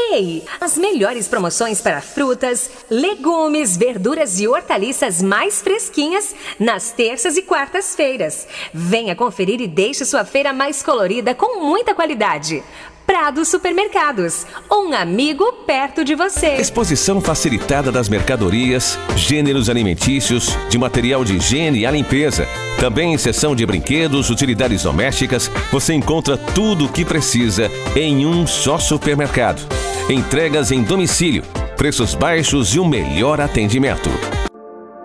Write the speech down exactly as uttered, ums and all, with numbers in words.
Ei, as melhores promoções para frutas, legumes, verduras e hortaliças mais fresquinhas nas terças e quartas-feiras. Venha conferir e deixe sua feira mais colorida com muita qualidade. Prado Supermercados, um amigo perto de você. Exposição facilitada das mercadorias, gêneros alimentícios, de material de higiene e a limpeza. Também em seção de brinquedos, utilidades domésticas, você encontra tudo o que precisa em um só supermercado. Entregas em domicílio, preços baixos e o melhor atendimento.